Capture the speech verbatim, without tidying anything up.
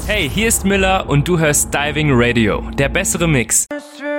Hey, hier ist Miller und du hörst Diving Radio, der bessere Mix.